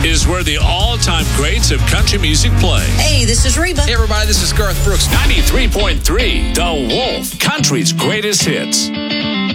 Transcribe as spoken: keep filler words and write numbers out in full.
is where the all-time greats of country music play. Hey, this is Reba. Hey, everybody, this is Garth Brooks. ninety-three point three, The Wolf, country's greatest hits.